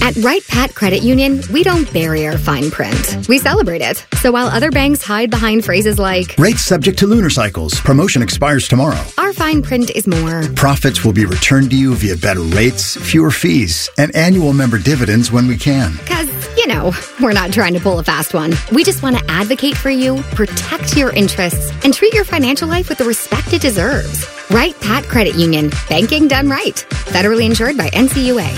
At Wright Pat Credit Union, we don't bury our fine print. We celebrate it. So while other banks hide behind phrases like, rates subject to lunar cycles. Promotion expires tomorrow. our fine print is more. Profits will be returned to you via better rates, fewer fees, and annual member dividends when we can. Because, we're not trying to pull a fast one. We just want to advocate for you, protect your interests, and treat your financial life with the respect it deserves. Wright Pat Credit Union. Banking done right. Federally insured by NCUA.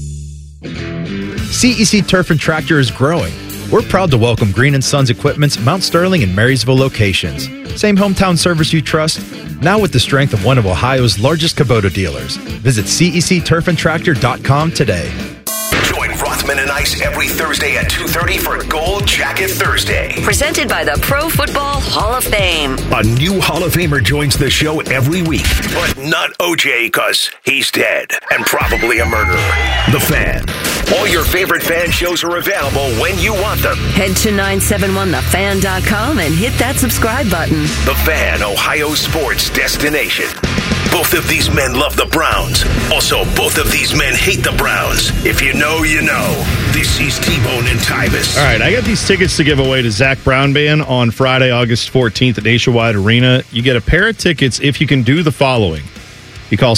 CEC Turf and Tractor is growing. We're proud to welcome Green & Sons Equipment's Mount Sterling and Marysville locations. Same hometown service you trust, now with the strength of one of Ohio's largest Kubota dealers. Visit CECTurfandTractor.com today. Join Rothman and Ice every Thursday at 2:30 for Gold Jacket Thursday. Presented by the Pro Football Hall of Fame. A new Hall of Famer joins the show every week, but not OJ because he's dead and probably a murderer. The Fan. All your favorite fan shows are available when you want them. Head to 971thefan.com and hit that subscribe button. The Fan, Ohio sports destination. Both of these men love the Browns. Also, both of these men hate the Browns. If you know, you know. This is T-Bone and Tyvis. All right, I got these tickets to give away to Zach Brown Band on Friday, August 14th at Nationwide Arena. You get a pair of tickets if you can do the following. You call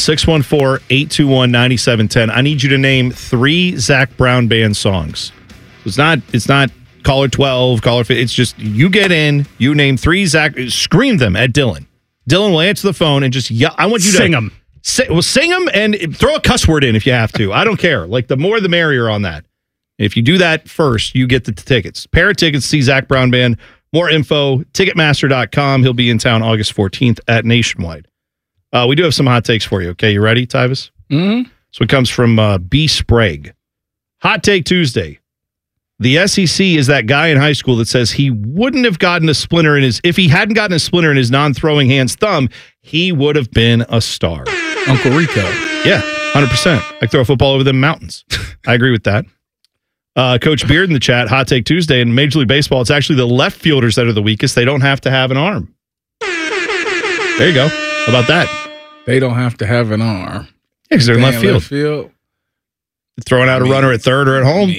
614-821-9710. I need you to name 3 Zach Brown Band songs. It's not caller 12, caller 15. It's just you get in, you name 3 Zach, scream them at Dylan. Dylan will answer the phone and just yell. I want you to sing them. Sing them and throw a cuss word in if you have to. I don't care. Like, the more the merrier on that. If you do that first, you get the tickets. Pair of tickets to see Zach Brown Band. More info, Ticketmaster.com. He'll be in town August 14th at Nationwide. We do have some hot takes for you. Okay, you ready, Tyvis? Mm-hmm. So it comes from B. Sprague. Hot Take Tuesday. The SEC is that guy in high school that says he wouldn't have gotten a splinter in his, if he hadn't gotten a splinter in his non-throwing hand's thumb, he would have been a star. Uncle Rico. Yeah, 100%. I throw a football over them mountains. I agree with that. Coach Beard in the chat, Hot Take Tuesday. In Major League Baseball, it's actually the left fielders that are the weakest. They don't have to have an arm. There you go. How about that? They don't have to have an arm. Yeah, because they're in left field. Throwing out a runner at third or at home.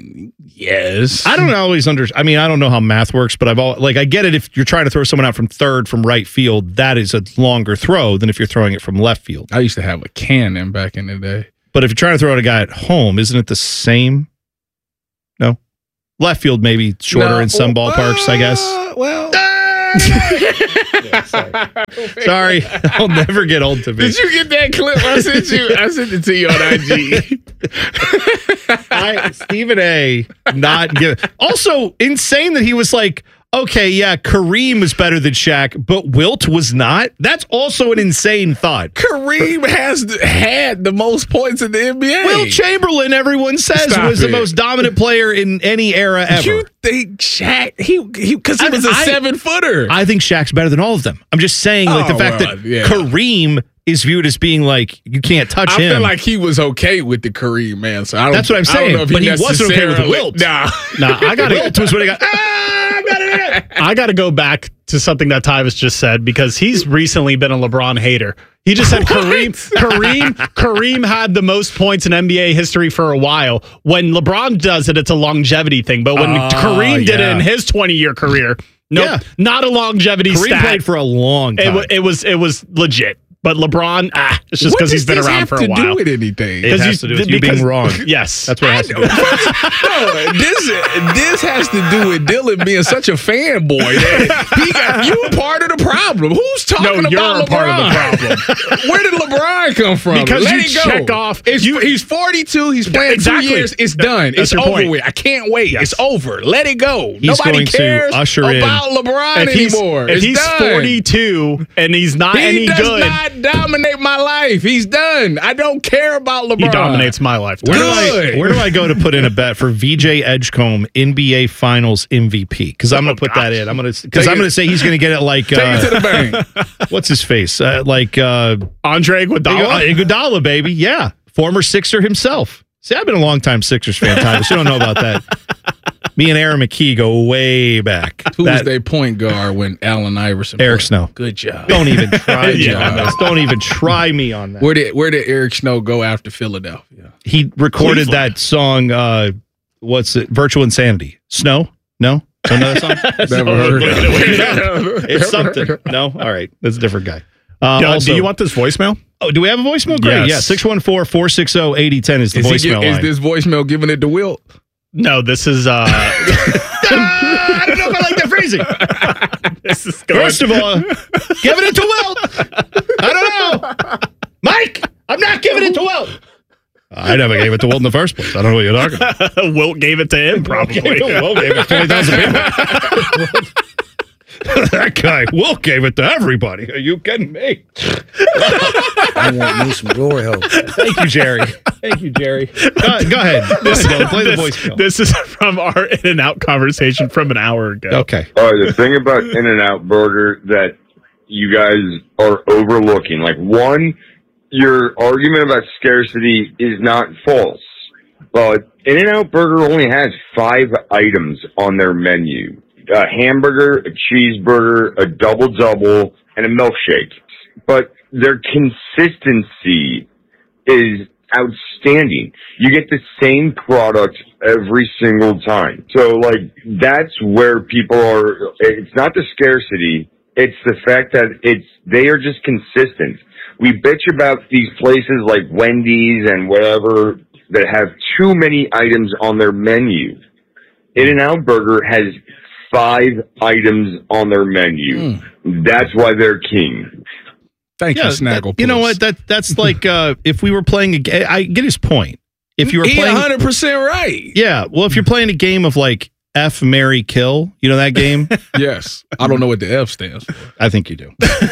Yes. I don't always I don't know how math works, but I get it if you're trying to throw someone out from third from right field, that is a longer throw than if you're throwing it from left field. I used to have a cannon back in the day. But if you're trying to throw at a guy at home, isn't it the same? No. Left field maybe shorter in some ballparks, I guess. Sorry. I'll never get old to me. Did you get that clip I sent you? I sent it to you on IG. Stephen A. not give. Also, insane that he was like, okay, yeah, Kareem was better than Shaq, but Wilt was not. That's also an insane thought. Kareem has had the most points in the NBA. Wilt Chamberlain, everyone says, was the most dominant player in any era ever. You think Shaq, because he was a 7-footer. I think Shaq's better than all of them. I'm just saying, the fact that Kareem is viewed as being like, you can't touch him. I feel like he was okay with the Kareem, man. So that's what I'm saying. But he wasn't okay with Wilt. Nah, Wilt was what he got. I got to go back to something that Tyvis just said because he's recently been a LeBron hater. He just said Kareem had the most points in NBA history for a while. When LeBron does it, it's a longevity thing. But when Kareem did it in his 20-year career, not a longevity Kareem stat. played for a long time. It was legit. But LeBron, it's just because he's been around for a while. What does this have to do with anything? It has to do with you being wrong. Yes. That's what it has to do with. This has to do with Dylan being such a fanboy. You part of the problem. Who's talking about LeBron? Part of the problem. Where did LeBron come from? Because Let you it go. check off. He's 42. He's playing 2 years. It's done. It's over with. I can't wait. Yes. It's over. Let it go. He's Nobody cares to usher about LeBron anymore. If he's 42 and he's not any good. He does not dominate my life. He's done. I don't care about LeBron. He dominates my life. Where do I go to put in a bet for VJ Edgecombe NBA Finals MVP? Because I'm going to put that in. I'm going to say he's going to get it like take it to the bank. What's his face? Andre Iguodala. Iguodala, baby. Yeah, former Sixer himself. See, I've been a long time Sixers fan, Tyler. So you don't know about that. Me and Aaron McKee go way back. Who was their point guard when Allen Iverson Eric played? Snow. Good job. Don't even try me on this. Don't even try me on that. Where did Eric Snow go after Philadelphia? He recorded that song, what's it? Virtual Insanity. Snow? No? Another song? Never heard of it. It's something. No? All right. That's a different guy. Do you want this voicemail? Oh, do we have a voicemail? Great. Yes. Yeah, 614-460-8010 is the voicemail line. Is this voicemail giving it to Wilt? No, this is I don't know if I like that phrasing. this is going. First of all, giving it to Wilt. I don't know. Mike, I'm not giving it to Wilt. I never gave it to Wilt in the first place. I don't know what you're talking about. Wilt gave it to him, probably. Wilt gave it to 20,000 people. That guy, Wilt gave it to everybody. Are you kidding me? I want me some glory hole. Thank you, Jerry. Thank you, Jerry. Go ahead. Play the voicemail. This is from our In-N-Out conversation from an hour ago. Okay. All right, the thing about In-N-Out Burger that you guys are overlooking, like, one, your argument about scarcity is not false, but In-N-Out Burger only has 5 items on their menu. A hamburger, a cheeseburger, a double-double, and a milkshake. But their consistency is outstanding. You get the same product every single time. So, like, that's where people are. It's not the scarcity. It's the fact that they are just consistent. We bitch about these places like Wendy's and whatever that have too many items on their menu. In-N-Out Burger has 5 items on their menu. That's why they're king. Thank you, Snaggle. You know what? That's like if we were playing a game. I get his point. If you were playing, 100% right. Yeah. Well, if you're playing a game of like F, Marry, Kill, you know that game? Yes. I don't know what the F stands for. I think you do.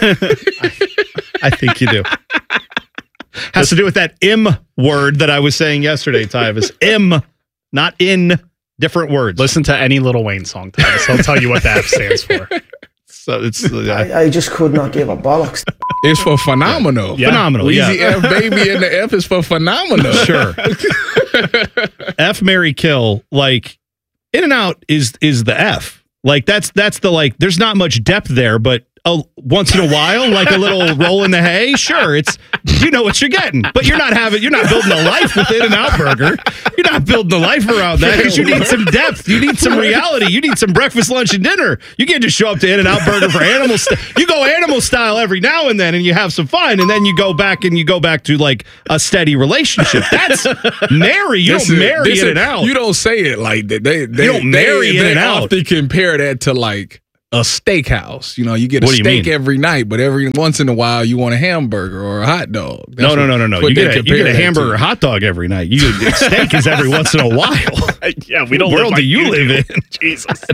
I think you do. Has to do with that M word that I was saying yesterday, Tyvis. M, not in. Different words. Listen to any Lil Wayne song, Tyvis. He'll tell you what the F stands for. So it's. I just could not give a bollocks. It's for phenomenal. Yeah. Phenomenal. Easy F, baby, and the F is for phenomenal. Sure. F, Marry, Kill. Like In-N-Out is the F. Like that's the like. There's not much depth there, but once in a while, like a little roll in the hay. Sure, it's you know what you're getting, but you're not building a life with In-N-Out Burger. You're not building a life around that because you need some depth. You need some reality. You need some breakfast, lunch, and dinner. You can't just show up to In-N-Out Burger for animal style. You go animal style every now and then, and you have some fun, and then you go back to like a steady relationship. That's marry. You don't marry In-N-Out. You don't say it like that. They don't marry In-N-Out. They often compare that to like a steakhouse. You know, you get a steak every night, but every once in a while you want a hamburger or a hot dog. No. You get a hamburger or hot dog every night. Steak is every once in a while. Yeah, we don't. What world like do you live in? Jesus.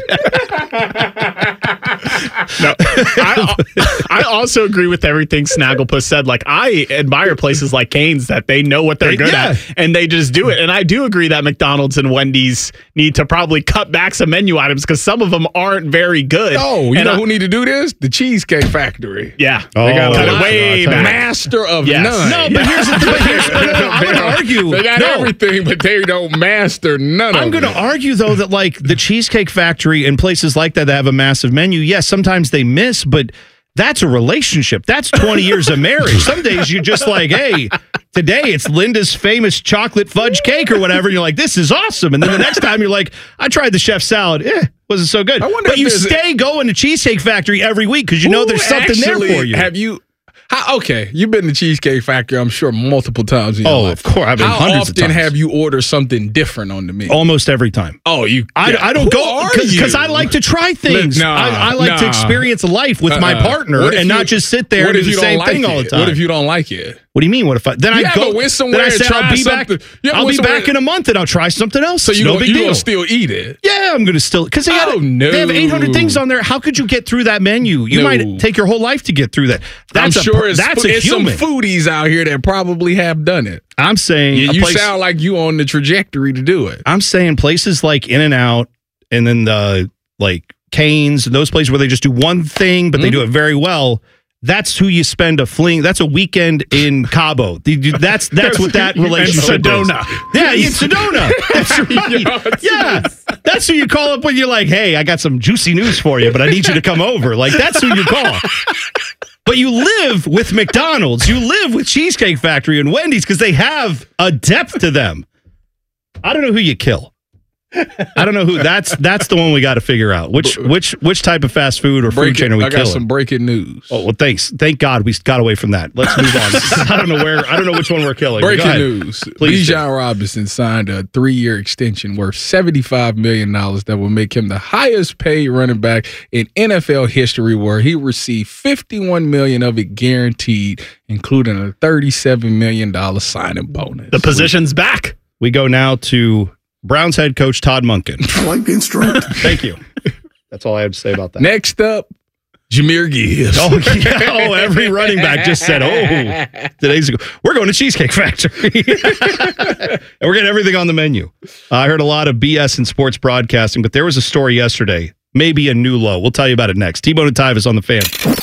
No, I also agree with everything Snagglepuss said. Like, I admire places like Cane's that they know what they're good at and they just do it. And I do agree that McDonald's and Wendy's need to probably cut back some menu items because some of them aren't very good. Oh, you know who need to do this? The Cheesecake Factory. Yeah. They got cut it way back. Master of none. No, but here's the thing. I'm going to argue. They got everything, but they don't master none of it. I'm going to argue, though, that like the Cheesecake Factory and places like that have a massive menu, yes, sometimes they miss, but that's a relationship. That's 20 years of marriage. Some days you're just like, hey, today it's Linda's famous chocolate fudge cake or whatever. And you're like, this is awesome. And then the next time you're like, I tried the chef salad. Wasn't so good. But you stay going to Cheesecake Factory every week because you know there's something there for you. Have you... okay, you've been to Cheesecake Factory, I'm sure, multiple times in your life. Of course. I've been hundreds of times. How often have you ordered something different on the menu? Almost every time. Oh, I don't go because I like to try things. I like to experience life with my partner and not just sit there and do the same thing all the time. What if you don't like it? What do you mean? What if I went somewhere and I'll be back. I'll be back in a month and I'll try something else. So you're going to still eat it? Yeah, I'm going to still because they have 800 things on there. How could you get through that menu? You might take your whole life to get through that. I'm sure there's some foodies out here that probably have done it. I'm saying you sound like you on the trajectory to do it. I'm saying places like In-N-Out and then the like Cane's and those places where they just do one thing but they do it very well. That's who you spend a fling. That's a weekend in Cabo. That's what that relationship is. Sedona. Yeah, in Sedona. That's right. Yeah, That's who you call up when you're like, hey, I got some juicy news for you, but I need you to come over. Like, that's who you call. But you live with McDonald's. You live with Cheesecake Factory and Wendy's because they have a depth to them. I don't know who you kill. I don't know who. That's the one we got to figure out. Which type of fast food or food chain are we killing? I got some breaking news. Oh well, thanks. Thank God we got away from that. Let's move on. I don't know which one we're killing. Breaking news. Bijan Robinson signed a 3-year extension worth $75 million that will make him the highest paid running back in NFL history, where he received $51 million of it guaranteed, including a $37 million signing bonus. The position's back. We go now to Browns head coach Todd Monken. I like being stroked. Thank you. That's all I have to say about that. Next up, Jahmyr Gibbs. Every running back just said, today's we're going to Cheesecake Factory. And we're getting everything on the menu. I heard a lot of BS in sports broadcasting, but there was a story yesterday, maybe a new low. We'll tell you about it next. T-Bone and Tyvis on the Fan.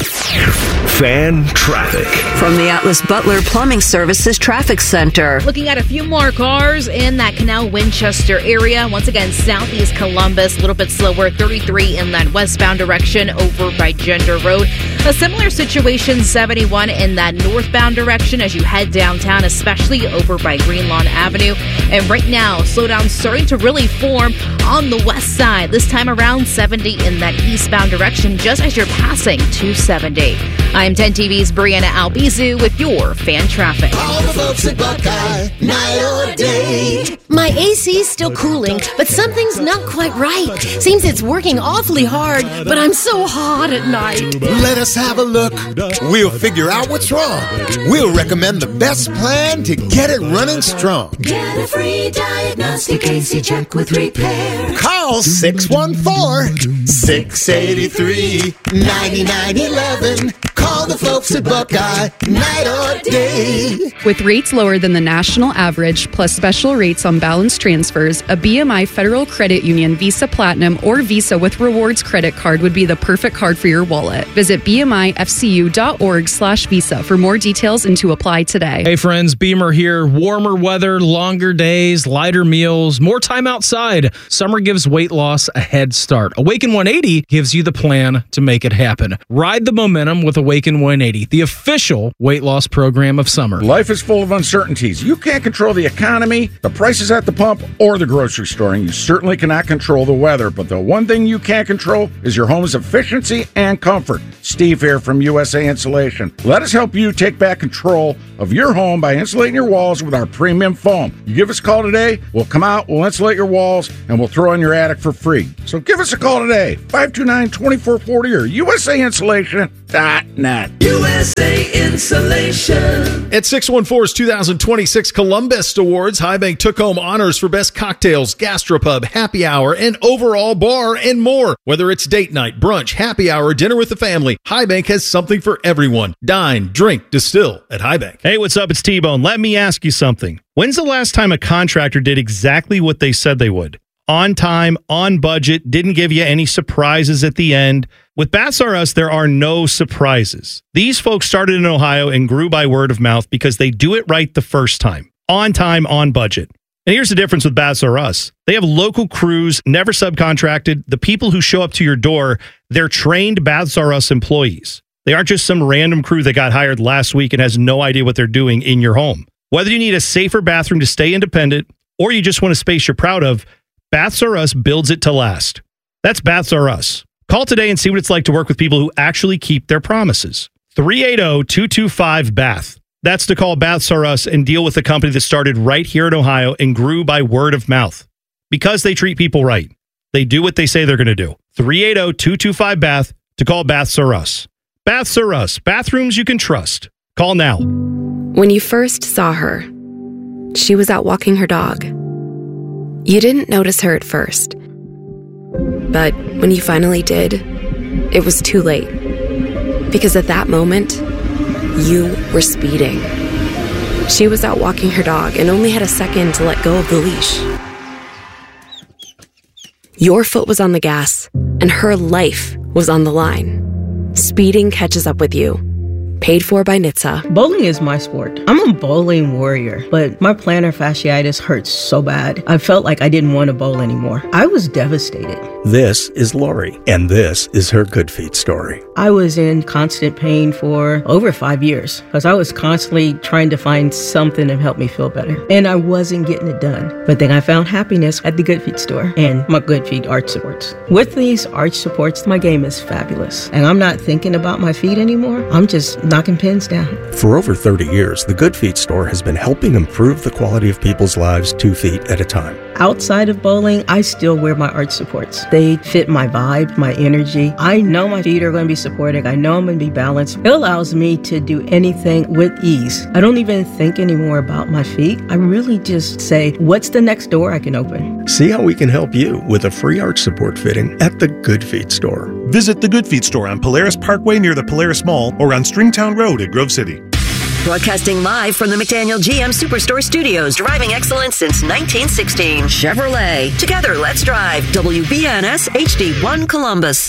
Fan traffic. From the Atlas Butler Plumbing Services Traffic Center. Looking at a few more cars in that Canal Winchester area. Once again, southeast Columbus, a little bit slower, 33 in that westbound direction over by Gender Road. A similar situation, 71 in that northbound direction as you head downtown, especially over by Greenlawn Avenue. And right now, slowdown starting to really form on the west side. This time around, 70 in that eastbound direction, just as you're passing 270. I'm 10 TV's Brianna Albizu with your fan traffic. All the folks at Buckeye, night or day. My AC's still cooling, but something's not quite right. Seems it's working awfully hard, but I'm so hot at night. Let us have a look. We'll figure out what's wrong. We'll recommend the best plan to get it running strong. Get a free diagnostic AC check with repair. Call 614-683-9911. Call the folks at Buckeye, night or day. With rates lower than the national average, plus special rates on balance transfers, a BMI Federal Credit Union Visa Platinum or Visa with Rewards credit card would be the perfect card for your wallet. Visit bmifcu.org/visa for more details and to apply today. Hey friends, Beamer here. Warmer weather, longer days, lighter meals, more time outside. Summer gives weight loss a head start. Awaken 180 gives you the plan to make it happen. Ride the momentum with Awaken 180, the official weight loss program of summer. Life is full of uncertainties. You can't control the economy, the prices at the pump, or the grocery store, and you certainly cannot control the weather. But the one thing you can control is your home's efficiency and comfort. Steve here from USA Insulation. Let us help you take back control of your home by insulating your walls with our premium foam. You give us a call today, we'll come out, we'll insulate your walls, and we'll throw in your attic for free. So give us a call today, 529-2440 or USAinsulation.net. USA Insulation. At 614's 2026 Columbus Awards, High Bank took home honors for best cocktails, gastropub, happy hour, and overall bar and more. Whether it's date night, brunch, happy hour, dinner with the family, High Bank has something for everyone. Dine, drink, distill at High Bank. Hey, what's up? It's T-Bone. Let me ask you something. When's the last time a contractor did exactly what they said they would? On time, on budget, didn't give you any surprises at the end. With Baths R Us, there are no surprises. These folks started in Ohio and grew by word of mouth because they do it right the first time. On time, on budget. And here's the difference with Baths R Us. They have local crews, never subcontracted. The people who show up to your door, they're trained Baths R Us employees. They aren't just some random crew that got hired last week and has no idea what they're doing in your home. Whether you need a safer bathroom to stay independent or you just want a space you're proud of, Baths R Us builds it to last. That's Baths R Us. Call today and see what it's like to work with people who actually keep their promises. 380-225-BATH. That's to call Baths R Us and deal with a company that started right here in Ohio and grew by word of mouth. Because they treat people right. They do what they say they're going to do. 380-225-BATH to call Baths R Us. Baths R Us. Bathrooms you can trust. Call now. When you first saw her, she was out walking her dog. You didn't notice her at first. But when you finally did, it was too late. Because at that moment, you were speeding. She was out walking her dog and only had a second to let go of the leash. Your foot was on the gas, and her life was on the line. Speeding catches up with you. Paid for by NHTSA. Bowling is my sport. I'm a bowling warrior, but my plantar fasciitis hurts so bad. I felt like I didn't want to bowl anymore. I was devastated. This is Lori, and this is her Good Feet story. I was in constant pain for over 5 years because I was constantly trying to find something to help me feel better. And I wasn't getting it done. But then I found happiness at the Good Feet store and my Good Feet arch supports. With these arch supports, my game is fabulous. And I'm not thinking about my feet anymore. I'm just knocking pins down. For over 30 years, the Good Feet store has been helping improve the quality of people's lives 2 feet at a time. Outside of bowling, I still wear my arch supports. They fit my vibe, my energy. I know my feet are going to be supported. I know I'm going to be balanced. It allows me to do anything with ease. I don't even think anymore about my feet. I really just say, what's the next door I can open? See how we can help you with a free arch support fitting at the Good Feet store. Visit the Good Feet store on Polaris Parkway near the Polaris Mall or on Stringtown Road at Grove City. Broadcasting live from the McDaniel GM Superstore Studios, driving excellence since 1916. Chevrolet. Together, let's drive. WBNS HD1 Columbus.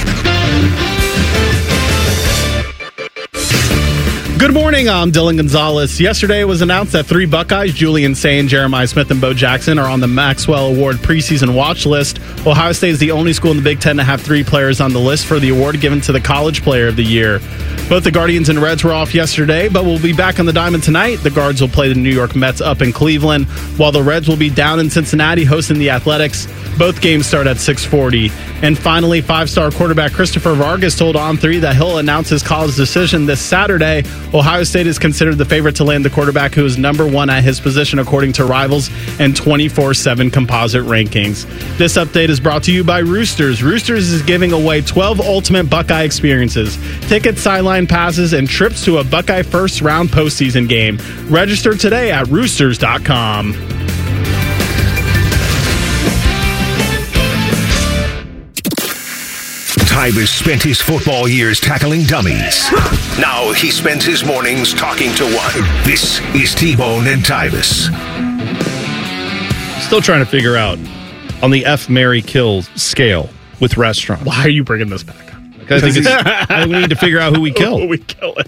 Good morning, I'm Dylan Gonzalez. Yesterday it was announced that 3 Buckeyes, Julian Sayin, Jeremiah Smith, and Bo Jackson, are on the Maxwell Award preseason watch list. Ohio State is the only school in the Big Ten to have 3 players on the list for the award given to the College Player of the Year. Both the Guardians and Reds were off yesterday, but will be back on the diamond tonight. The Guards will play the New York Mets up in Cleveland, while the Reds will be down in Cincinnati hosting the Athletics. Both games start at 6:40. And finally, 5-star quarterback Christopher Vargas told On3 that he'll announce his college decision this Saturday. Ohio State is considered the favorite to land the quarterback who is #1 at his position according to Rivals and 24/7 composite rankings. This update is brought to you by Roosters. Roosters is giving away 12 ultimate Buckeye experiences, tickets, sideline passes, and trips to a Buckeye first-round postseason game. Register today at roosters.com. Tyvus spent his football years tackling dummies. Now he spends his mornings talking to one. This is T-Bone and Tyvus. Still trying to figure out on the F, Marry, Kill scale with restaurants. Why are you bringing this back up? I think we need to figure out who we kill. Who we killing?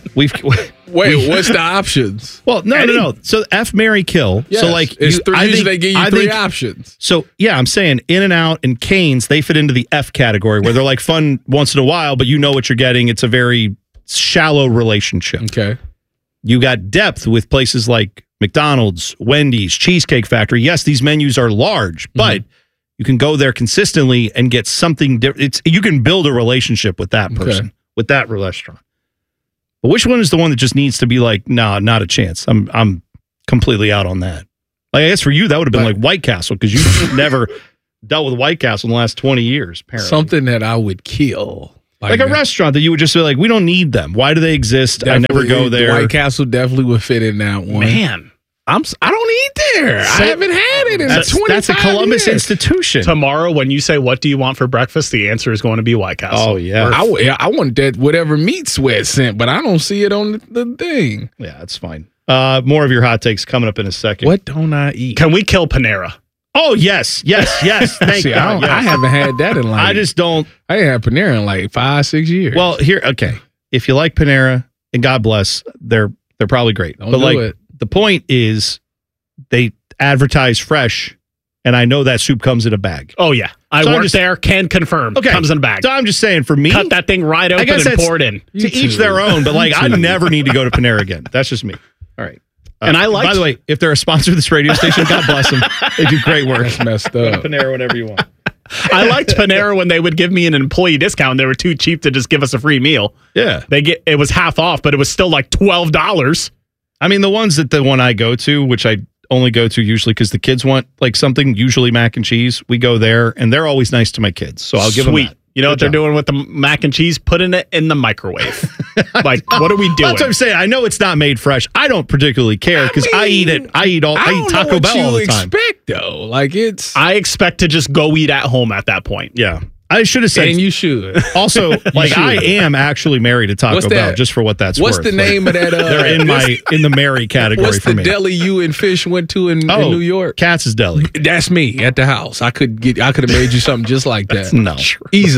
Wait, what's the options? Well, no. So F, Marry, Kill. Yes, so like it's usually they give you 3 options. So yeah, I'm saying In-N-Out and Cane's, they fit into the F category where they're like fun once in a while, but you know what you're getting. It's a very shallow relationship. Okay. You got depth with places like McDonald's, Wendy's, Cheesecake Factory. Yes, these menus are large, but you can go there consistently and get something different. You can build a relationship with that person, with that restaurant. But which one is the one that just needs to be like, nah, not a chance? I'm completely out on that. Like, I guess for you, that would have been like White Castle because you've never dealt with White Castle in the last 20 years, apparently. Something that I would kill. Like a restaurant that you would just be like, we don't need them. Why do they exist? Definitely, I never go there. White Castle definitely would fit in that one. Man. I don't eat there. I haven't had it in 25 years. That's a Columbus institution. Tomorrow, when you say, what do you want for breakfast? The answer is going to be White Castle. Oh, yeah. I want that whatever meat sweat scent, but I don't see it on the thing. Yeah, that's fine. More of your hot takes coming up in a second. What don't I eat? Can we kill Panera? Oh, yes. Thank God. I haven't had that in like... I just don't... I ain't had Panera in like 5-6 years. Well, okay. If you like Panera, and God bless, they're probably great. Don't do it. The point is, they advertise fresh, and I know that soup comes in a bag. Oh, yeah. I worked there, can confirm. Okay. Comes in a bag. So I'm just saying, for me... Cut that thing right open and pour it in. To each their own, but like, I never need to go to Panera again. That's just me. All right. And by the way, if they're a sponsor of this radio station, God bless them. They do great work. That's messed up. Go to Panera whenever you want. I liked Panera when they would give me an employee discount. They were too cheap to just give us a free meal. Yeah. It was half off, but it was still like $12. I mean, the one I go to, which I only go to usually because the kids want like something, usually mac and cheese. We go there, and they're always nice to my kids. So I'll give them that. You know what they're doing with the mac and cheese? Putting it in the microwave. Like, what are we doing? That's what I'm saying. I know it's not made fresh. I don't particularly care because I eat it. I eat Taco Bell all the time. Expect though, like I expect to just go eat at home at that point. Yeah. I should have said, and you should. Also, like I am actually married to Taco Bell, just for what that's worth. What's the name of that? They're in the Mary category for me. What's the deli you and Fish went to in New York? Katz's Deli. That's me at the house. I could have made you something just like that. No, easily.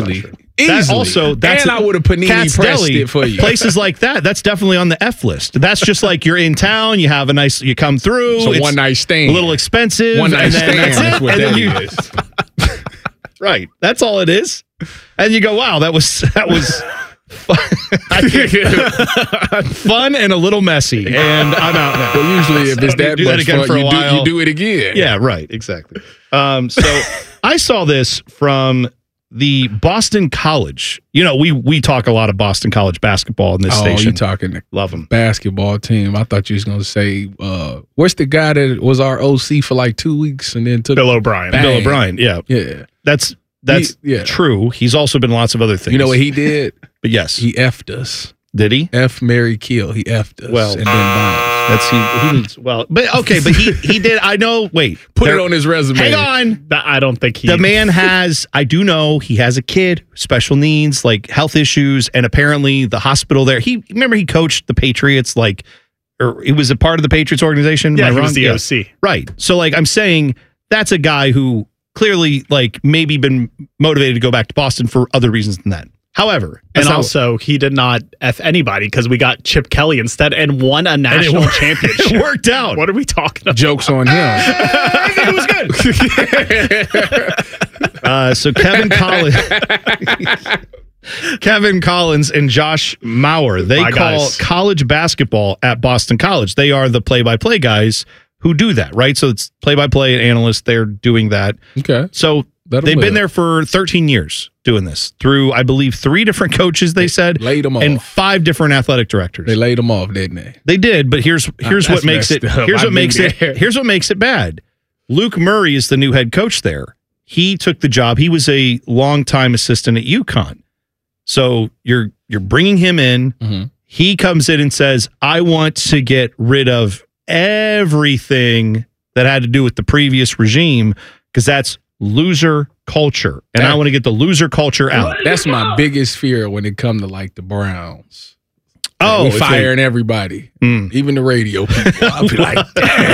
Easily. I would have panini pressed it for you. Places like that, that's definitely on the F list. That's just like you're in town, you have you come through. So one night stand. A little expensive. One night stand. That's what that is. Right. That's all it is. And you go, wow, that was fun and a little messy. And I'm out now. Well, usually if it's that much fun, you do it again. Yeah, right. Exactly. So I saw this from the Boston College. You know, we talk a lot of Boston College basketball in this station. You talking love them basketball team. I thought you was going to say, what's the guy that was our OC for like 2 weeks and then took Bill O'Brien. Bill O'Brien, yeah. Yeah. That's true. He's also been lots of other things. You know what he did? But yes. He effed us. Did he? F, marry, kill. He effed us. Well, and then bombs. But okay, but he did. I know. Wait, put it on his resume. Hang on. I don't think the man has. I do know he has a kid, special needs, like health issues, and apparently the hospital there. He coached the Patriots, or he was a part of the Patriots organization. Yeah, he was the OC. Right. So, I'm saying that's a guy who clearly, maybe been motivated to go back to Boston for other reasons than that. However, and also he did not F anybody because we got Chip Kelly instead and won a national championship. It worked out. What are we talking about? Jokes on him. It was good. So Kevin Collins and Josh Mauer, they call college basketball at Boston College. They are the play-by-play guys who do that, right? So it's play-by-play analysts. They're doing that. Okay. So they've been there for 13 years doing this through, I believe, 3 different coaches, they said, laid them off. And 5 different athletic directors. They laid them off, didn't they? They did, but here's what makes it here's what makes it bad. Luke Murray is the new head coach there. He took the job. He was a longtime assistant at UConn. So you're bringing him in. Mm-hmm. He comes in and says, I want to get rid of everything that had to do with the previous regime because that's loser culture, and I want to get the loser culture out. That's my biggest fear when it comes to the Browns. Oh, we firing everybody, even the radio people. I'll be like,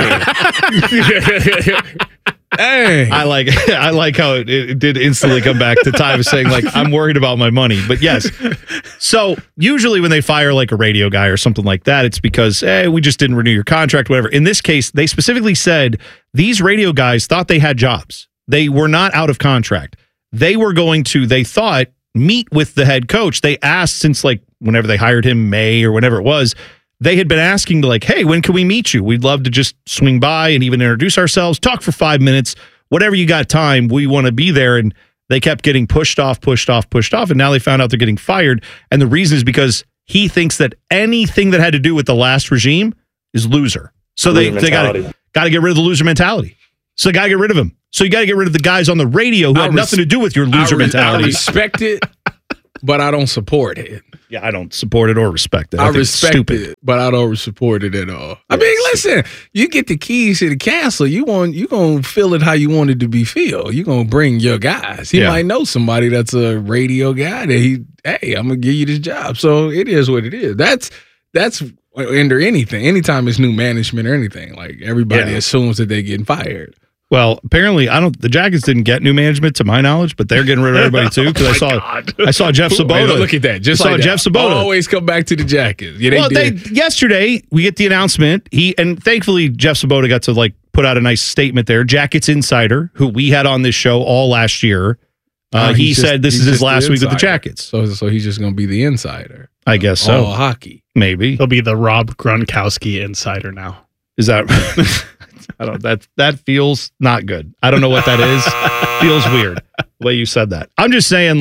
dang. I like how it did instantly come back to Ty was saying I'm worried about my money, but yes. So usually when they fire a radio guy or something like that, it's because we just didn't renew your contract, whatever. In this case, they specifically said these radio guys thought they had jobs. They were not out of contract. They were going to, they thought, meet with the head coach. They asked since whenever they hired him, May or whenever it was, they had been asking hey, when can we meet you? We'd love to just swing by and even introduce ourselves, talk for 5 minutes, whatever you got time, we want to be there. And they kept getting pushed off. And now they found out they're getting fired. And the reason is because he thinks that anything that had to do with the last regime is loser. So they got to get rid of the loser mentality. So they got to get rid of him. So you got to get rid of the guys on the radio who had nothing to do with your loser mentality. I respect it, but I don't support it. Yeah, I don't support it or respect it. I respect it, but I don't support it at all. I mean, listen, you get the keys to the castle. You gonna feel it how you want it to be filled. You gonna bring your guys. He might know somebody that's a radio guy that hey, I'm gonna give you this job. So it is what it is. That's under anything. Anytime it's new management or anything, everybody assumes that they're getting fired. Well, apparently, the Jackets didn't get new management, to my knowledge, but they're getting rid of everybody too. Because I saw Jeff Sabota. Look at that! Just Jeff Sabota. Always come back to the Jackets. Yeah, yesterday we get the announcement. And thankfully Jeff Sabota got to put out a nice statement there. Jackets insider, who we had on this show all last year, he said this is his last week with the Jackets. So he's just going to be the insider. I guess so. All hockey, maybe he'll be the Rob Gronkowski insider now. Is that? I don't. That feels not good. I don't know what that is. Feels weird the way you said that. I'm just saying,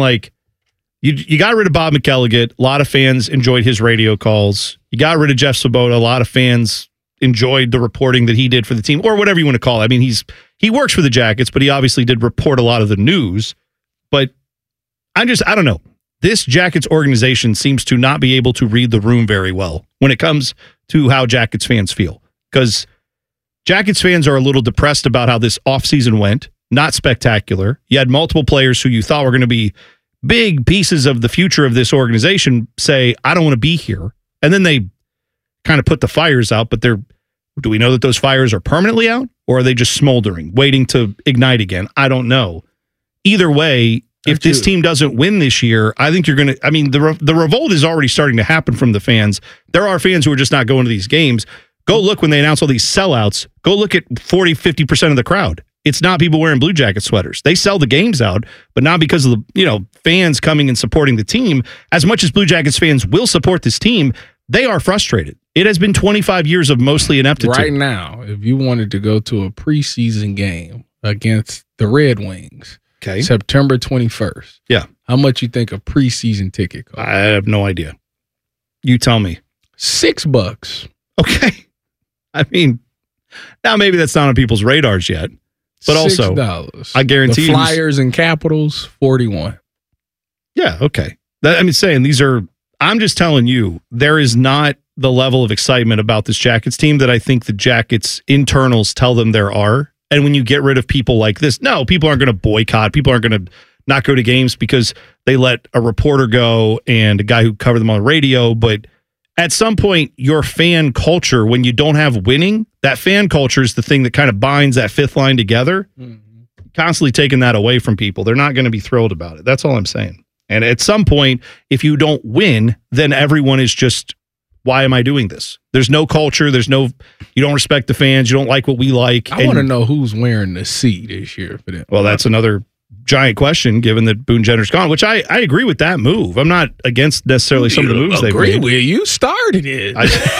you got rid of Bob McElligott. A lot of fans enjoyed his radio calls. You got rid of Jeff Sabota. A lot of fans enjoyed the reporting that he did for the team, or whatever you want to call it. I mean, he works for the Jackets, but he obviously did report a lot of the news. But I don't know. This Jackets organization seems to not be able to read the room very well when it comes to how Jackets fans feel, because Jackets fans are a little depressed about how this offseason went. Not spectacular. You had multiple players who you thought were going to be big pieces of the future of this organization say, I don't want to be here. And then they kind of put the fires out, but do we know that those fires are permanently out, or are they just smoldering, waiting to ignite again? I don't know. Either way, if this team doesn't win this year, I think you're going to, I mean, the revolt is already starting to happen from the fans. There are fans who are just not going to these games. Go look when they announce all these sellouts. Go look at 40, 50% of the crowd. It's not people wearing Blue Jacket sweaters. They sell the games out, but not because of the, fans coming and supporting the team. As much as Blue Jackets fans will support this team, they are frustrated. It has been 25 years of mostly ineptitude. Right now, if you wanted to go to a preseason game against the Red Wings, September 21st. Yeah. How much you think a preseason ticket costs? I have no idea. You tell me. $6. Okay. I mean, now maybe that's not on people's radars yet, but also $6. I guarantee the Flyers and Capitals, $41. Yeah. Okay. I'm just telling you, there is not the level of excitement about this Jackets team that I think the Jackets internals tell them there are. And when you get rid of people like this, no, people aren't going to boycott. People aren't going to not go to games because they let a reporter go and a guy who covered them on the radio. But at some point, your fan culture, when you don't have winning, that fan culture is the thing that kind of binds that fifth line together. Constantly taking that away from people. They're not going to be thrilled about it. That's all I'm saying. And at some point, if you don't win, then everyone is just, why am I doing this? There's no culture. You don't respect the fans. You don't like what we like. I want to know who's wearing the C this year for them. Well, that's another giant question, given that Boone Jenner's gone, which I agree with that move. I'm not against necessarily some of the moves they've made. With you started it.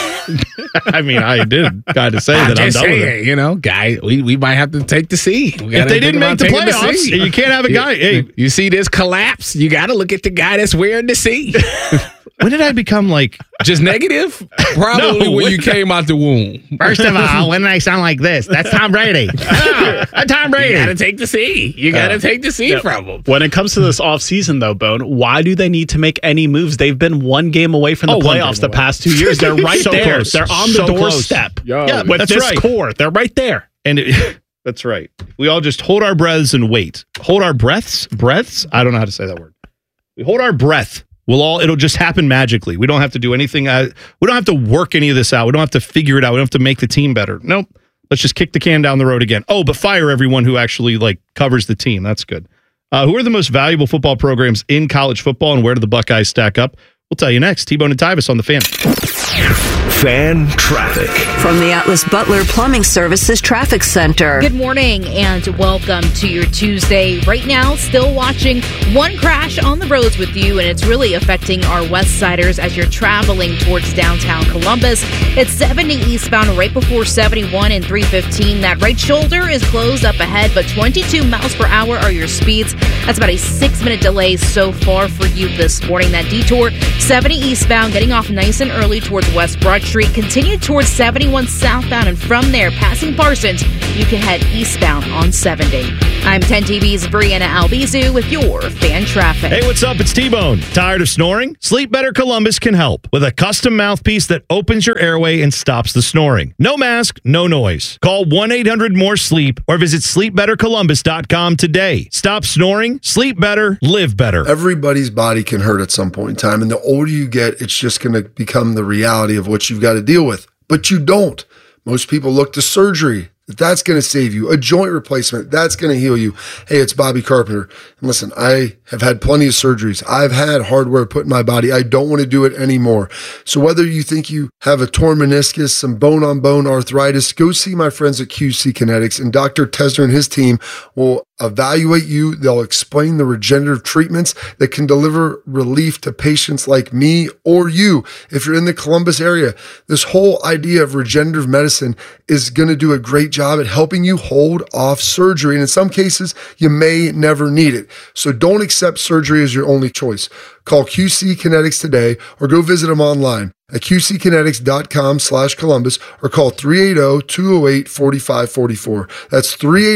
I mean, I did kind of say that I'm done with it. Guy, we might have to take the C. If they didn't make the playoffs, you can't have a guy. Hey, you see this collapse? You got to look at the guy that's wearing the C. When did I become just negative? Probably when you came out the womb. First of all, when did I sound like this? That's Tom Brady. Tom Brady. You got to take the C. You got to take the C from him. When it comes to this offseason, though, Bone, why do they need to make any moves? They've been one game away from the playoffs the past 2 years. They're right so there. Close. They're on the doorstep. With that's this right. core, they're right there. And that's right. We all just hold our breaths and wait. Hold our breaths? Breaths? I don't know how to say that word. We hold our breath. It'll just happen magically. We don't have to do anything. We don't have to work any of this out. We don't have to figure it out. We don't have to make the team better. Nope. Let's just kick the can down the road again. Oh, but fire everyone who actually covers the team. That's good. Who are the most valuable football programs in college football, and where do the Buckeyes stack up? We'll tell you next. T-Bone and Tyvis on the Fan. Fan traffic. From the Atlas Butler Plumbing Services Traffic Center. Good morning and welcome to your Tuesday. Right now, still watching one crash on the roads with you, and it's really affecting our West Siders as you're traveling towards downtown Columbus. It's 70 eastbound right before 71 and 315. That right shoulder is closed up ahead, but 22 miles per hour are your speeds. That's about a 6-minute delay so far for you this morning. That detour, 70 eastbound, getting off nice and early towards West Broad Street. Continue towards 71 southbound, and from there, passing Parsons, you can head eastbound on 70. I'm 10 TV's Brianna Albizu with your Fan Traffic. Hey, what's up? It's T-Bone. Tired of snoring? Sleep Better Columbus can help with a custom mouthpiece that opens your airway and stops the snoring. No mask, no noise. Call 1-800-MORE-SLEEP or visit sleepbettercolumbus.com today. Stop snoring, sleep better, live better. Everybody's body can hurt at some point in time, and the older you get, it's just going to become the reality of what you've got to deal with. But you don't. Most people look to surgery. That's going to save you. A joint replacement, that's going to heal you. Hey, it's Bobby Carpenter. And listen, I have had plenty of surgeries. I've had hardware put in my body. I don't want to do it anymore. So whether you think you have a torn meniscus, some bone-on-bone arthritis, go see my friends at QC Kinetics, and Dr. Tesner and his team will evaluate you. They'll explain the regenerative treatments that can deliver relief to patients like me or you. If you're in the Columbus area, this whole idea of regenerative medicine is going to do a great job at helping you hold off surgery. And in some cases, you may never need it. So don't accept surgery as your only choice. Call QC Kinetics today or go visit them online at qckinetics.com/Columbus or call 380-208-4544. That's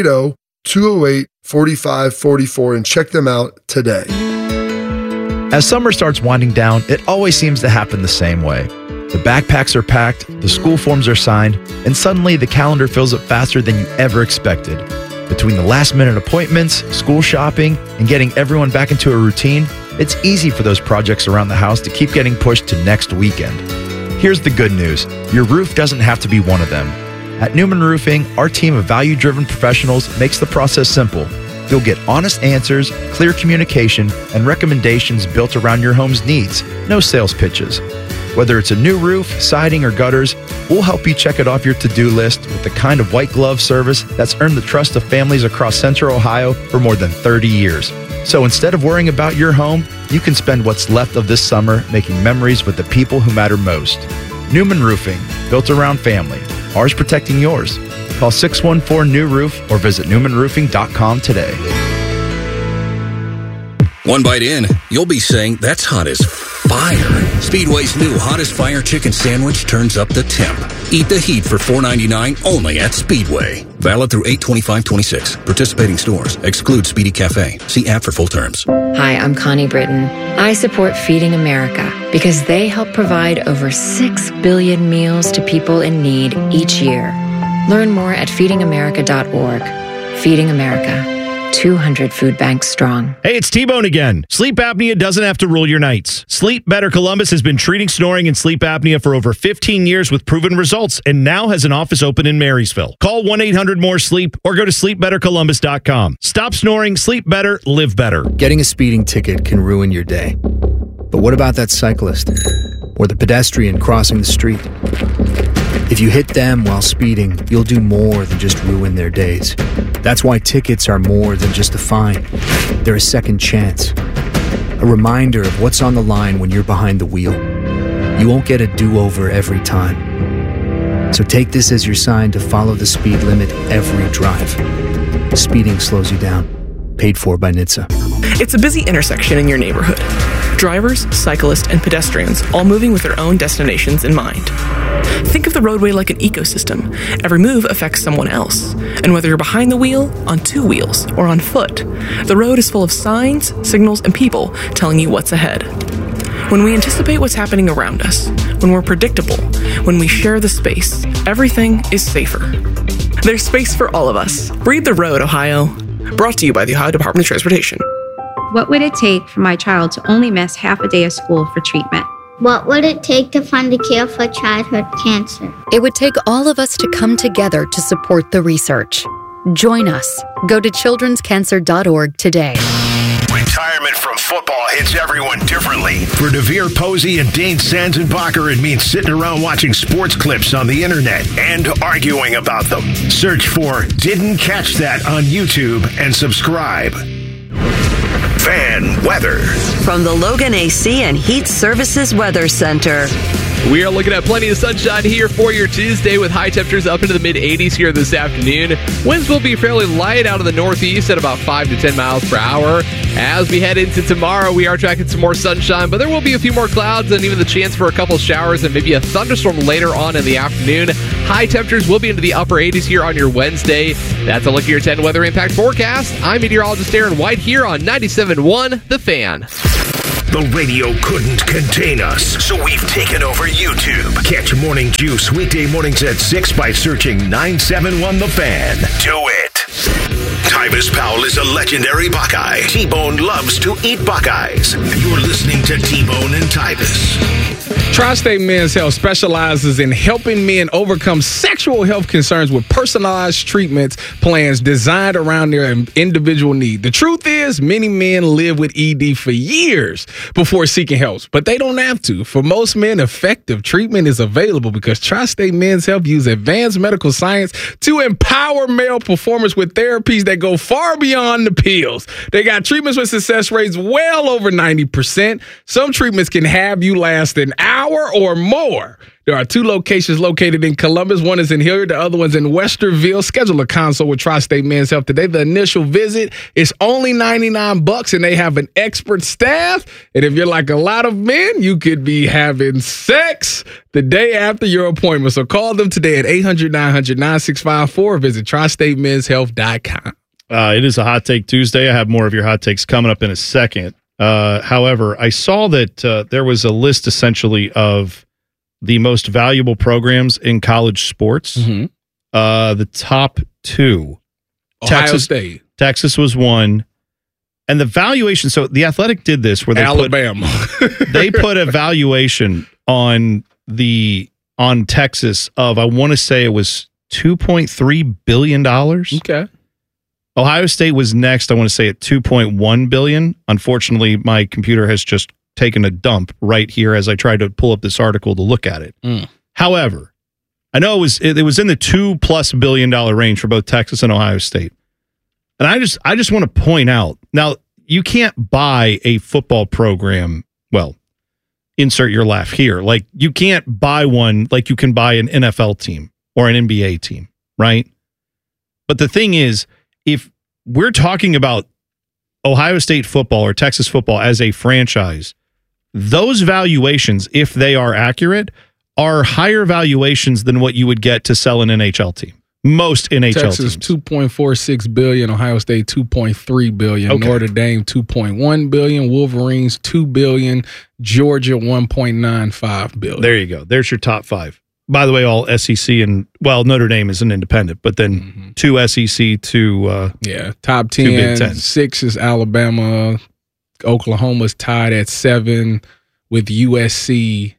380-208-4544 and check them out today. As summer starts winding down, it always seems to happen the same way. The backpacks are packed, the school forms are signed, and suddenly the calendar fills up faster than you ever expected. Between the last-minute appointments, school shopping, and getting everyone back into a routine, it's easy for those projects around the house to keep getting pushed to next weekend. Here's the good news. Your roof doesn't have to be one of them. At Newman Roofing, our team of value-driven professionals makes the process simple. You'll get honest answers, clear communication, and recommendations built around your home's needs. No sales pitches. Whether it's a new roof, siding, or gutters, we'll help you check it off your to-do list with the kind of white glove service that's earned the trust of families across Central Ohio for more than 30 years. So instead of worrying about your home, you can spend what's left of this summer making memories with the people who matter most. Newman Roofing, built around family. Ours protecting yours. Call 614-NEW-ROOF or visit newmanroofing.com today. One bite in, you'll be saying, that's hot as fire. Speedway's new Hottest Fire Chicken Sandwich turns up the temp. Eat the heat for $4.99 only at Speedway. Valid through 8/25/26. Participating stores. Exclude Speedy Cafe. See app for full terms. Hi, I'm Connie Britton. I support Feeding America because they help provide over 6 billion meals to people in need each year. Learn more at feedingamerica.org. Feeding America. 200 food banks strong. Hey, it's T-Bone again. Sleep apnea doesn't have to rule your nights. Sleep Better Columbus has been treating snoring and sleep apnea for over 15 years with proven results and now has an office open in Marysville. Call 1-800-MORE-SLEEP or go to sleepbettercolumbus.com. Stop snoring, sleep better, live better. Getting a speeding ticket can ruin your day. But what about that cyclist or the pedestrian crossing the street? If you hit them while speeding, you'll do more than just ruin their days. That's why tickets are more than just a fine. They're a second chance. A reminder of what's on the line when you're behind the wheel. You won't get a do-over every time. So take this as your sign to follow the speed limit every drive. Speeding slows you down. Paid for by NHTSA. It's a busy intersection in your neighborhood. Drivers, cyclists, and pedestrians all moving with their own destinations in mind. Think of the roadway like an ecosystem. Every move affects someone else. And whether you're behind the wheel, on two wheels, or on foot, the road is full of signs, signals, and people telling you what's ahead. When we anticipate what's happening around us, when we're predictable, when we share the space, everything is safer. There's space for all of us. Breathe the road, Ohio. Brought to you by the Ohio Department of Transportation. What would it take for my child to only miss half a day of school for treatment? What would it take to find a cure for childhood cancer? It would take all of us to come together to support the research. Join us. Go to childrenscancer.org today. Retirement from football hits everyone differently. For DeVere Posey and Dane Sanzenbacher, it means sitting around watching sports clips on the internet and arguing about them. Search for Didn't Catch That on YouTube and subscribe. Fan weather. From the Logan AC and Heat Services Weather Center. We are looking at plenty of sunshine here for your Tuesday with high temperatures up into the mid-80s here this afternoon. Winds will be fairly light out of the northeast at about 5 to 10 miles per hour. As we head into tomorrow, we are tracking some more sunshine, but there will be a few more clouds and even the chance for a couple showers and maybe a thunderstorm later on in the afternoon. High temperatures will be into the upper 80s here on your Wednesday. That's a look at your 10 weather impact forecast. I'm meteorologist Aaron White here on 97.1 The Fan. The radio couldn't contain us, so we've taken over YouTube. Catch Morning Juice weekday mornings at 6 by searching 971 The Fan. Do it. Tyvis Powell is a legendary Buckeye. T-Bone loves to eat Buckeyes. You're listening to T-Bone and Tyvis. Tri-State Men's Health specializes in helping men overcome sexual health concerns with personalized treatments plans designed around their individual need. The truth is, many men live with ED for years before seeking help, but they don't have to. For most men, effective treatment is available because Tri-State Men's Health use advanced medical science to empower male performers with therapies that go far beyond the pills. They got treatments with success rates well over 90%. Some treatments can have you last an hour or more. There are 2 locations located in Columbus. One is in Hilliard. The other one's in Westerville. Schedule a consult with Tri-State Men's Health today. The initial visit is only $99, and they have an expert staff. And if you're like a lot of men, you could be having sex the day after your appointment. So call them today at 800-900-9654. Visit tristatemenshealth.com. It is a Hot Take Tuesday. I have more of your hot takes coming up in a second. However, I saw that there was a list essentially of the most valuable programs in college sports. Mm-hmm. The top 2. Ohio State. Texas was one. And the valuation, so the Athletic did this where they Alabama. they put a valuation on Texas of, I want to say it was $2.3 billion. Okay. Ohio State was next, I want to say, at $2.1 billion. Unfortunately, my computer has just taken a dump right here as I tried to pull up this article to look at it. However, I know it was in the $2+ billion range for both Texas and Ohio State. And I just want to point out, now, you can't buy a football program, well, insert your laugh here. Like, you can't buy one like you can buy an NFL team or an NBA team, right? But the thing is, if we're talking about Ohio State football or Texas football as a franchise, those valuations, if they are accurate, are higher valuations than what you would get to sell an NHL team. Most NHL Texas, teams. $2.46 billion. Ohio State, $2.3 billion. Okay. Notre Dame, $2.1 billion. Wolverines, $2 billion. Georgia, $1.95 billion. There you go. There's your top 5. By the way, all SEC and, well, Notre Dame is an independent, but then 2 SEC, 2 top 10. 2 Big Ten. 6 is Alabama. Oklahoma's tied at 7 with USC,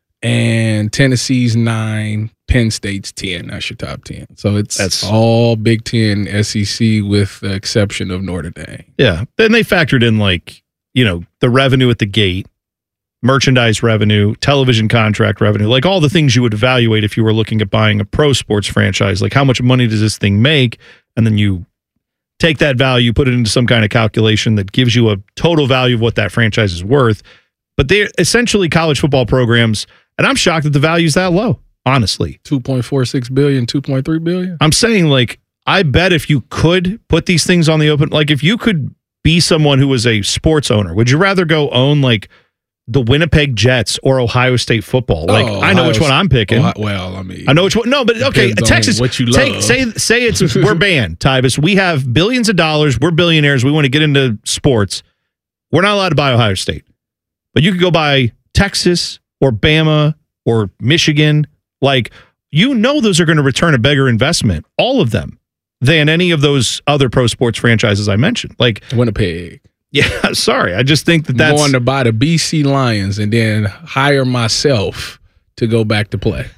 and Tennessee's 9. Penn State's 10. That's your top 10. So that's all Big Ten SEC with the exception of Notre Dame. Yeah. Then they factored in, like, the revenue at the gate, merchandise revenue, television contract revenue, like all the things you would evaluate if you were looking at buying a pro sports franchise. Like, how much money does this thing make? And then you take that value, put it into some kind of calculation that gives you a total value of what that franchise is worth. But they're essentially college football programs, and I'm shocked that the value is that low. Honestly, $2.46 billion, $2.3 billion. I'm saying, like, I bet if you could put these things on the open, like if you could be someone who was a sports owner, would you rather go own like the Winnipeg Jets or Ohio State football? Like, I know which one I'm picking. I know which one. No, but okay, Texas. What you love. Say it's we're banned, Tyvis. We have billions of dollars. We're billionaires. We want to get into sports. We're not allowed to buy Ohio State, but you could go buy Texas or Bama or Michigan. Like, those are going to return a bigger investment, all of them, than any of those other pro sports franchises I mentioned. Like Winnipeg. Yeah, sorry. I just think that's... I'm going to buy the BC Lions and then hire myself to go back to play.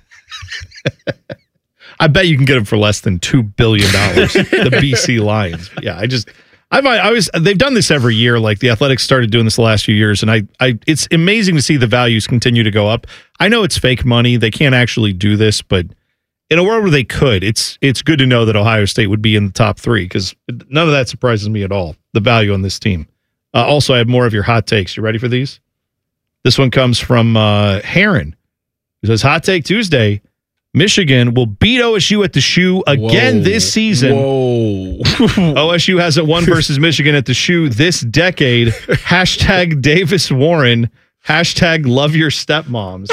I bet you can get them for less than $2 billion, the BC Lions. Yeah, they've done this every year. Like, the Athletics started doing this the last few years, and it's amazing to see the values continue to go up. I know it's fake money. They can't actually do this, but in a world where they could, it's good to know that Ohio State would be in the top 3, because none of that surprises me at all, the value on this team. Also, I have more of your hot takes. You ready for these? This one comes from Heron, who says, Hot Take Tuesday, Michigan will beat OSU at the Shoe again this season. Whoa. OSU hasn't won versus Michigan at the Shoe this decade. Hashtag Davis Warren. Hashtag love your stepmoms.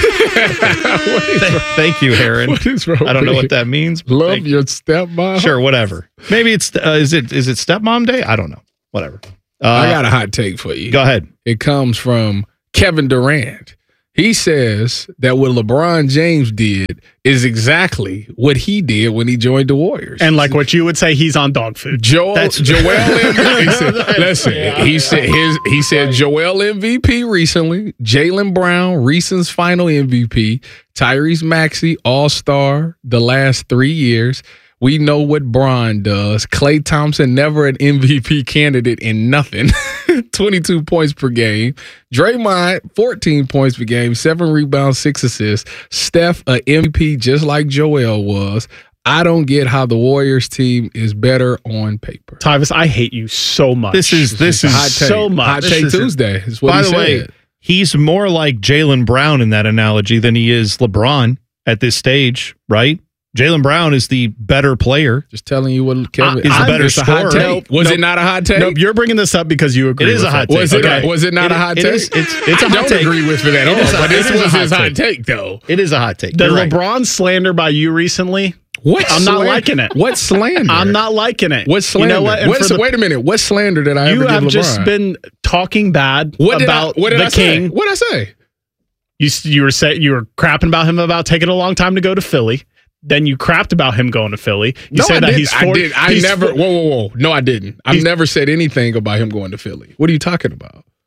Thank you, Heron. What is wrong? I don't know what that means. Love your stepmom? Sure, whatever. Maybe it's, is it stepmom day? I don't know. Whatever. I got a hot take for you. Go ahead. It comes from Kevin Durant. He says that what LeBron James did is exactly what he did when he joined the Warriors. And like what you would say, he's on dog food. That's Joel MVP. Listen, he said Joel MVP recently, Jaylen Brown, recent final MVP, Tyrese Maxey, All-Star the last 3 years. We know what Bron does. Klay Thompson, never an MVP candidate in nothing. 22 points per game. Draymond, 14 points per game, 7 rebounds, 6 assists. Steph, an MVP just like Joel was. I don't get how the Warriors team is better on paper. Tyvis, I hate you so much. This is hot take. So much. Hot take Tuesday is what by he the said. way, he's more like Jaylen Brown in that analogy than he is LeBron at this stage, right? Jaylen Brown is the better player. Just telling you what Kevin is the better scorer. Was it not a hot take? Nope, you're bringing this up because you agree. It is a hot take. Was it not a hot take? It's a hot take. I don't agree with it at all, but this was his hot take, though. It is a hot take. The LeBron slander by you recently, I'm not liking it. What slander? I'm not liking it. What slander? You know what? Wait a minute. What slander did I ever give LeBron? You have just been talking bad about the king. What did I say? You were crapping about him about taking a long time to go to Philly. Then you crapped about him going to Philly. You said that he's 40. I never. Whoa. No, I didn't. I've never said anything about him going to Philly. What are you talking about?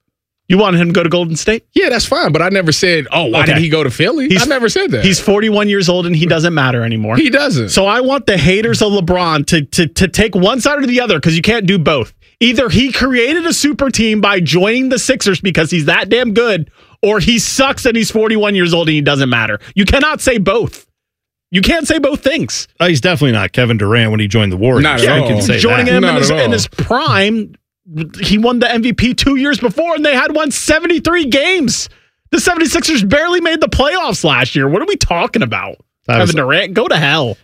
You wanted him to go to Golden State? Yeah, that's fine. But I never said, why did he go to Philly? I never said that. He's 41 years old and he doesn't matter anymore. He doesn't. So I want the haters of LeBron to take one side or the other because you can't do both. Either he created a super team by joining the Sixers because he's that damn good, or he sucks and he's 41 years old and he doesn't matter. You cannot say both. You can't say both things. He's definitely not Kevin Durant when he joined the Warriors. Not at all. Joining him in his prime, he won the MVP 2 years before, and they had won 73 games. The 76ers barely made the playoffs last year. What are we talking about? Kevin Durant, go to hell.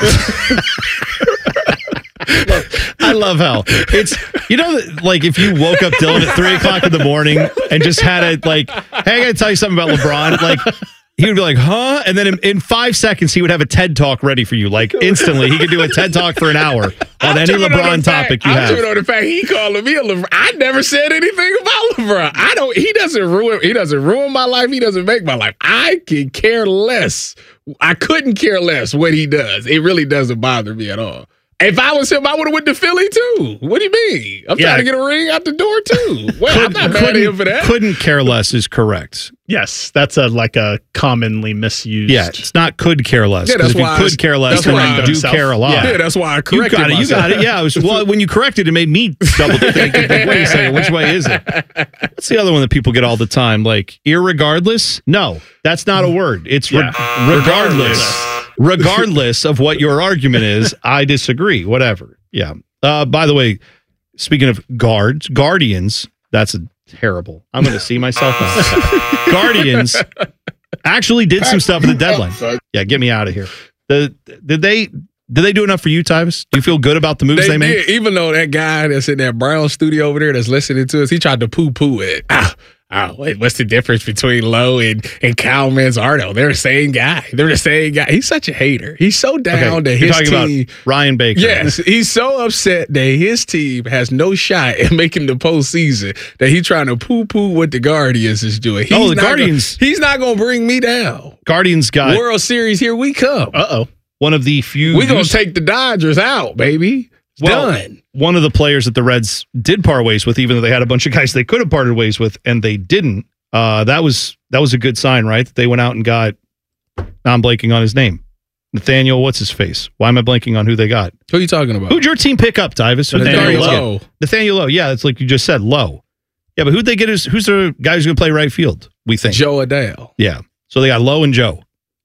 I love how it's, like if you woke up Dylan at 3 o'clock in the morning and just had it like, hey, I got to tell you something about LeBron. Like, he would be like, huh? And then in 5 seconds, he would have a TED Talk ready for you. Like, instantly, he could do a TED Talk for an hour on any LeBron topic you have. I'm tripping on the fact he calling me a LeBron. I never said anything about LeBron. He doesn't ruin my life. He doesn't make my life. I can care less. I couldn't care less what he does. It really doesn't bother me at all. If I was him, I would have went to Philly too. What do you mean? I'm trying to get a ring out the door too. Well, I'm not mad at him for that. Couldn't care less is correct. Yes, that's a commonly misused. Yeah, it's not could care less. Yeah, that's if you why could care less, then you do care a lot. Yeah, that's why I corrected myself. You got it. Yeah, when you corrected, it made me double think. Wait a second, which way is it? That's the other one that people get all the time. Like, irregardless? No, that's not a word. It's regardless. Regardless of what your argument is, I disagree. Whatever. Yeah. By the way, speaking of Guardians, that's terrible. I'm going to see myself now. Guardians actually did some stuff at the deadline. Yeah, get me out of here. Did they do enough for you, Tyvus? Do you feel good about the moves they made? Even though that guy that's in that Brown studio over there that's listening to us, he tried to poo-poo it. Wait, what's the difference between Lowe and Kyle Manzardo? They're the same guy. He's such a hater. He's so down to his team. About Ryan Baker. Yes, he's so upset that his team has no shot at making the postseason that he's trying to poo-poo what the Guardians is doing. The Guardians. He's not going to bring me down. Guardians got World Series. Here we come. One of the few. We're going to take the Dodgers out, baby. Done. One of the players that the Reds did part ways with, even though they had a bunch of guys they could have parted ways with, and they didn't. That was a good sign, right? That they went out and got. Now I'm blanking on his name. Nathaniel, what's his face? Why am I blanking on who they got? Who are you talking about? Who'd your team pick up, Tyvus? Nathaniel Lowe. Nathaniel Lowe. Yeah, it's like you just said, Lowe. Yeah, but who'd they get? Who's the guy who's going to play right field? We think Joe Adele. Yeah, so they got Lowe and Joe.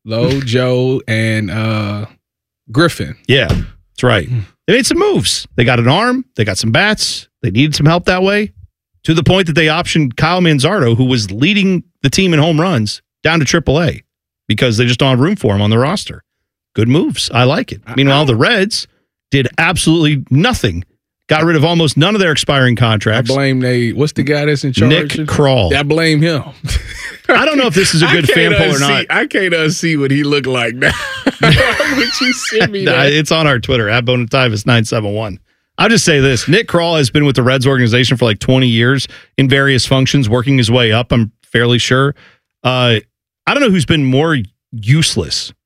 Joe, and Griffin. Yeah, that's right. They made some moves. They got an arm. They got some bats. They needed some help that way, to the point that they optioned Kyle Manzardo, who was leading the team in home runs, down to AAA because they just don't have room for him on the roster. Good moves. I like it. Meanwhile, the Reds did absolutely nothing. Got rid of almost none of their expiring contracts. I blame what's the guy that's in charge? Nick Krall. I blame him. I don't know if this is a good fan poll or not. I can't unsee what he looked like now. Would you send me that? It's on our Twitter, @BoneTyvus971. I'll just say this. Nick Krall has been with the Reds organization for like 20 years in various functions, working his way up, I'm fairly sure. I don't know who's been more useless